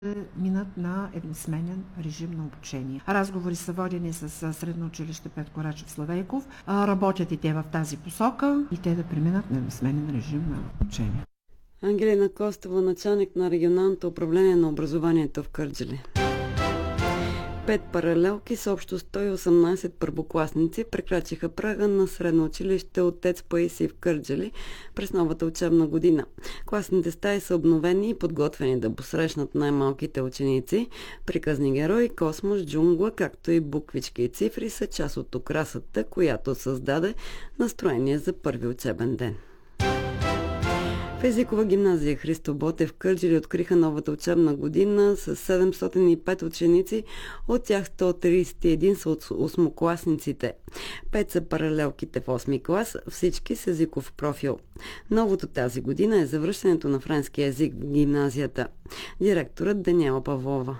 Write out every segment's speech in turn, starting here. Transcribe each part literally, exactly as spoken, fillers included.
минат на едносменен режим на обучение. Разговори са водени с Средно училище Петко Рачев Славейков. Работят и те в тази посока и те да преминат на едносменен режим на обучение. Ангелина Костова, началник на регионалното управление на образованието в Кърджали. Пет паралелки с общо сто и осемнадесет първокласници прекрачиха прага на средно училище Отец Паисий в Кърджали през новата учебна година. Класните стаи са обновени и подготвени да посрещнат най-малките ученици. Приказни герои, космос, джунгла, както и буквички и цифри са част от украсата, която създаде настроение за първи учебен ден. В езикова гимназия Христо Ботев в Кърджали откриха новата учебна година с седемстотин и пет ученици, от тях сто тридесет и един са от осмокласниците. Пет са паралелките в осми клас, всички с езиков профил. Новото тази година е завръщането на френски език в гимназията. Директорът Даниела Павлова.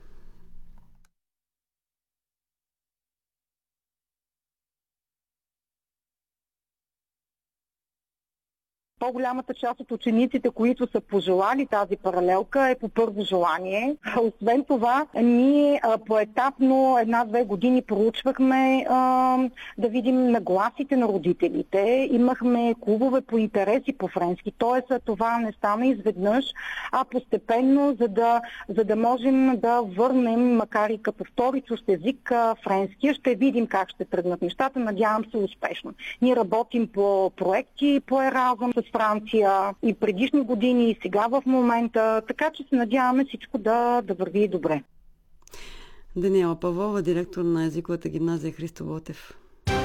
По-голямата част от учениците, които са пожелали тази паралелка, е по първо желание. Освен това, ние поетапно една-две години проучвахме а, да видим нагласите на родителите. Имахме клубове по интереси по френски, т.е. това не стана изведнъж, а постепенно, за да, за да можем да върнем, макар и като втори чужд език, френския. Ще видим как ще тръгнат нещата, надявам се успешно. Ние работим по проекти, по Еразъм с Франция и предишни години, и сега в момента, така че се надяваме всичко да, да върви добре. Даниела Павлова, директор на езиковата гимназия Христо Ботев.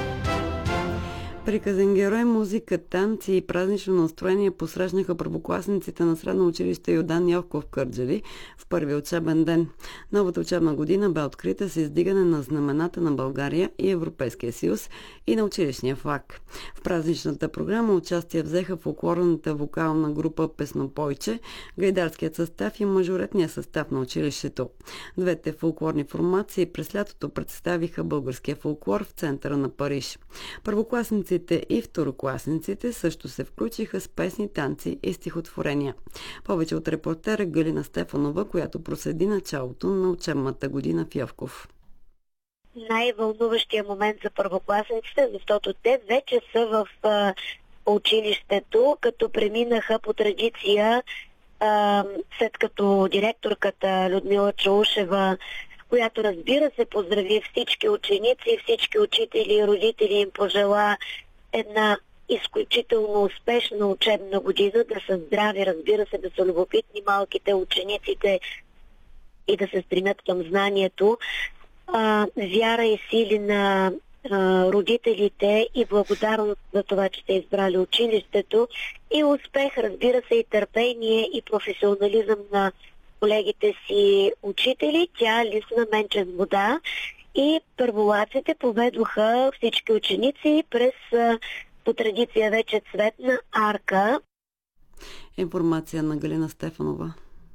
Приказен герой, музика, танци и празнично настроение посрещнаха първокласниците на средно училище Йордан Йовков в Кърджали в първи учебен ден. Новата учебна година бе открита с издигане на знамената на България и Европейския съюз и на училищния флаг. В празничната програма участие взеха фолклорната вокална група Песнопойче, гайдарският състав и мажоретния състав на училището. Двете фолклорни формации през лятото представиха българския фолклор в центъра на Париж. Първокласниците и второкласниците също се включиха с песни, танци и стихотворения. Повече от репортера Галина Стефанова, която проследи началото на учебната година в Йовков. Най-вълнуващия момент за първокласниците, защото те вече са в а, училището, като преминаха по традиция, а, след като директорката Людмила Чаушева, която, разбира се, поздрави всички ученици, всички учители и родители, им пожела една изключително успешна учебна година, да са здрави, разбира се, да са любопитни малките учениците и да се стремят към знанието. А, вяра и сили на а, родителите и благодарност за това, че сте избрали училището, и успех, разбира се, и търпение и професионализъм на колегите си учители. Тя лисна менче с вода и първолаците поведоха всички ученици през по традиция вече цветна арка. Информация на Галина Стефанова.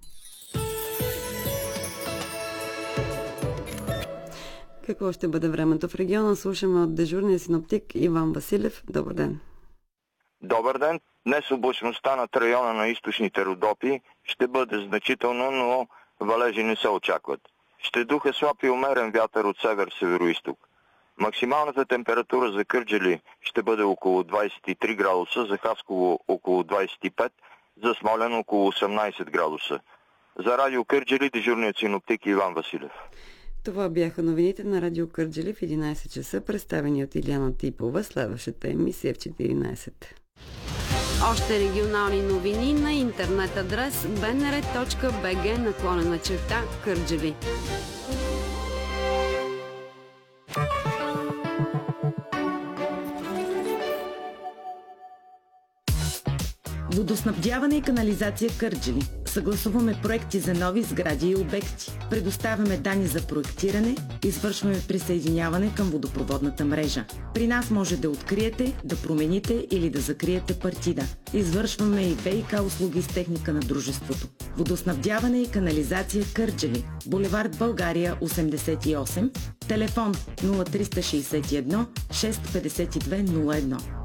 Какво ще бъде времето в региона? Слушаме от дежурния синоптик Иван Василев. Добър ден. Добър ден. Днес облачността над района на източните Родопи ще бъде значително, но валежи не се очакват. Ще духа слаб и умерен вятър от север-североизток. Максималната температура за Кърджали ще бъде около двадесет и три градуса, за Хасково около двадесет и пет, за Смолян около осемнадесет градуса. За Радио Кърджали дежурният синоптик Иван Василев. Това бяха новините на Радио Кърджали в единадесет часа, представени от Иляна Типова. Следващата емисия в четиринадесет. Още регионални новини на интернет адрес би ен ар точка би джи наклонена черта Кърджали. Водоснабдяване и канализация Кърджали. Съгласуваме проекти за нови сгради и обекти. Предоставяме данни за проектиране, извършваме присъединяване към водопроводната мрежа. При нас може да откриете, да промените или да закриете партида. Извършваме и ВиК услуги с техника на дружеството. Водоснабдяване и канализация Кърджали. Булевард България осемдесет и осем. Телефон нула три шест едно шест пет две нула едно.